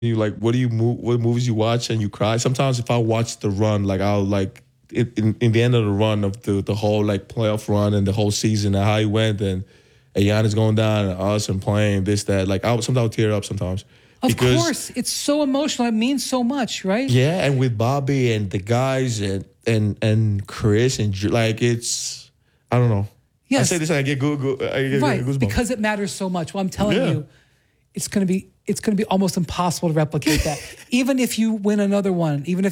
You like what movies you watch and you cry? Sometimes if I watch the run, like I'll like in the end of the run of the whole like playoff run and the whole season and how he went and Giannis going down and us and playing this that like sometimes I'll tear up sometimes Of because course, it's so emotional. It means so much, right? yeah, and with Bobby and the guys and Chris and like it's I don't know. I Yes. say this and I get Right, goosebumps. because it matters so much. Well, I'm telling Yeah. you, it's going to be almost impossible to replicate that. Even if you win another one, even if